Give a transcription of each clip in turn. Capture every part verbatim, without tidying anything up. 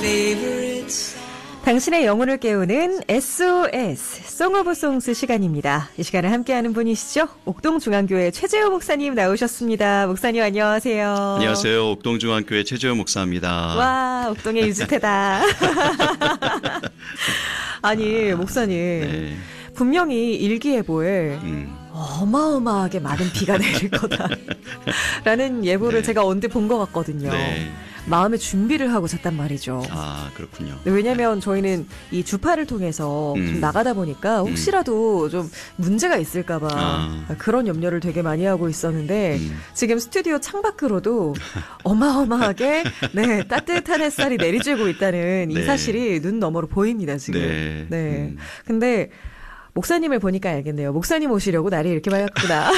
favorite song. 당신의 영혼을 깨우는 에스오에스 송 오브 송스 시간입니다. 이 시간을 함께하는 분이시죠? 옥동중앙교회 최재호 목사님 나오셨습니다. 목사님 안녕하세요. 안녕하세요. 옥동중앙교회 최재호 목사입니다. 와, 옥동의 유지태다. 아니 목사님 네. 분명히 일기예보에 음. 어마어마하게 많은 비가 내릴 거다라는 예보를 네. 제가 언제 본 것 같거든요. 네. 마음의 준비를 하고 잤단 말이죠. 아, 그렇군요. 왜냐면 저희는 이 주파를 통해서 음. 좀 나가다 보니까 혹시라도 좀 문제가 있을까봐 아. 그런 염려를 되게 많이 하고 있었는데 음. 지금 스튜디오 창밖으로도 어마어마하게 네, 따뜻한 햇살이 내리쬐고 있다는 이 네. 사실이 눈 너머로 보입니다, 지금. 네. 네. 음. 근데 목사님을 보니까 알겠네요. 목사님 오시려고 날이 이렇게 밝았구나.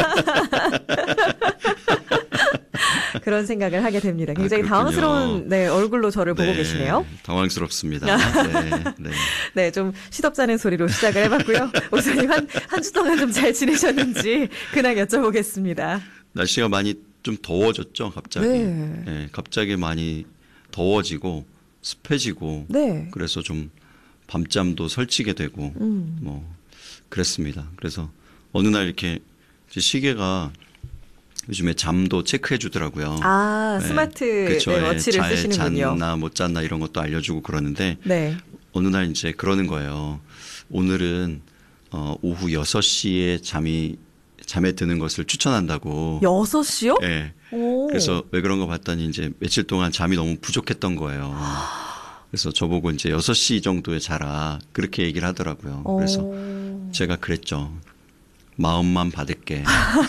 그런 생각을 하게 됩니다. 굉장히 아, 당황스러운 네, 얼굴로 저를 보고 네. 계시네요. 당황스럽습니다. 네. 네. 네, 좀 시덥잖은 소리로 시작을 해봤고요. 목사님 한, 한 주 동안 좀 잘 지내셨는지 근황 여쭤보겠습니다. 날씨가 많이 좀 더워졌죠, 갑자기. 네. 네, 갑자기 많이 더워지고 습해지고 네. 그래서 좀 밤잠도 설치게 되고 음. 뭐 그랬습니다. 그래서 어느 날 이렇게 시계가 요즘에 잠도 체크해 주더라고요. 아, 네. 스마트 그쵸. 네, 예, 워치를 잘 쓰시는군요. 잤나 못 잤나 이런 것도 알려주고 그러는데 네. 어느 날 이제 그러는 거예요. 오늘은 어, 오후 여섯 시에 잠이 잠에 드는 것을 추천한다고. 여섯 시요? 네. 오. 그래서 왜 그런가 봤더니 이제 며칠 동안 잠이 너무 부족했던 거예요. 그래서 저보고 이제 여섯 시 정도에 자라 그렇게 얘기를 하더라고요. 그래서 오. 제가 그랬죠. 마음만 받을게.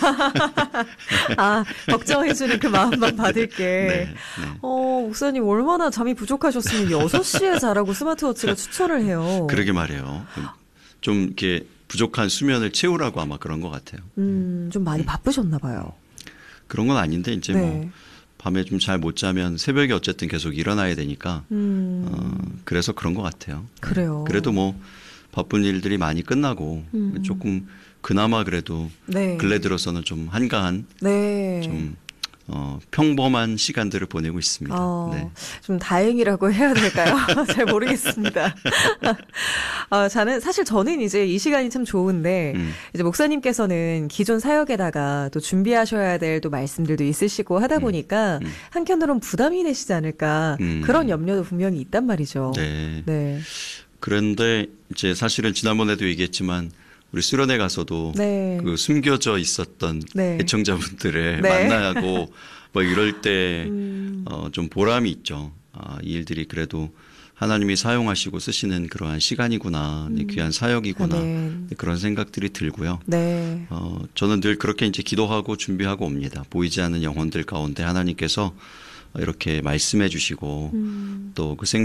아, 걱정해주는 그 마음만 받을게. 네, 네. 어, 목사님 얼마나 잠이 부족하셨으면 여섯 시에 자라고 스마트워치가 추천을 해요. 그러게 말이에요. 좀 이렇게 부족한 수면을 채우라고 아마 그런 것 같아요. 음, 좀 많이 바쁘셨나 봐요. 그런 건 아닌데 이제 네. 뭐 밤에 좀 잘 못 자면 새벽에 어쨌든 계속 일어나야 되니까 음, 어, 그래서 그런 것 같아요. 그래요. 그래도 뭐 바쁜 일들이 많이 끝나고 음. 조금 그나마 그래도 네. 근래 들어서는 좀 한가한 네. 좀 어, 평범한 시간들을 보내고 있습니다. 어, 네. 좀 다행이라고 해야 될까요? 잘 모르겠습니다. 어, 저는 사실 저는 이제 이 시간이 참 좋은데 음. 이제 목사님께서는 기존 사역에다가 또 준비하셔야 될 또 말씀들도 있으시고 하다 보니까 음. 한편으로는 부담이 되시지 않을까 음. 그런 염려도 분명히 있단 말이죠. 네. 네. 그런데 이제 사실은 지난번에도 얘기했지만 우리 수련회 가서도 네. 그 숨겨져 있었던 네. 애청자분들을 네. 만나고 뭐 이럴 때 음. 어, 좀 보람이 있죠. 아, 이 일들이 그래도 하나님이 사용하시고 쓰시는 그러한 시간이구나, 음. 귀한 사역이구나 아멘. 그런 생각들이 들고요. 네. 어, 저는 늘 그렇게 이제 기도하고 준비하고 옵니다. 보이지 않는 영혼들 가운데 하나님께서 이렇게 말씀해 주시고 음. 또 그